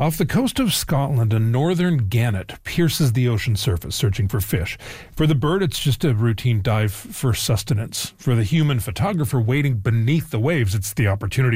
Off the coast of Scotland, a northern gannet pierces the ocean surface searching for fish. For the bird, it's just a routine dive for sustenance. For the human photographer waiting beneath the waves, it's the opportunity